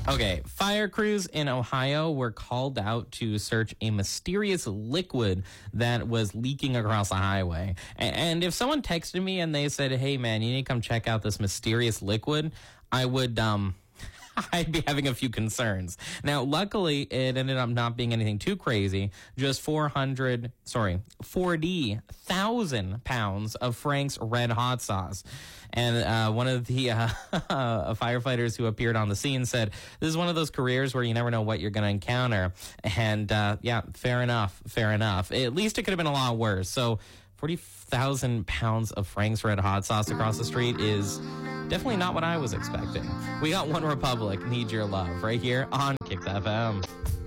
Okay, fire crews in Ohio were called out to search a mysterious liquid that was leaking across the highway. And if someone texted me and they said, "Hey man, you need to come check out this mysterious liquid," I would I'd be having a few concerns. Now, luckily, it ended up not being anything too crazy. Just 40,000 pounds of Frank's Red Hot Sauce. And one of the firefighters who appeared on the scene said, "This is one of those careers where you never know what you're going to encounter." And yeah, fair enough. At least it could have been a lot worse. So 40,000 pounds of Frank's Red Hot Sauce across the street is definitely not what I was expecting. We got One Republic, Need Your Love, right here on Kicks FM.